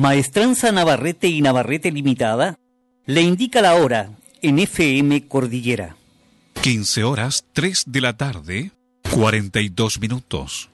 Maestranza Navarrete y Navarrete Limitada le indica la hora en FM Cordillera. 15 horas 3 de la tarde, 42 minutos.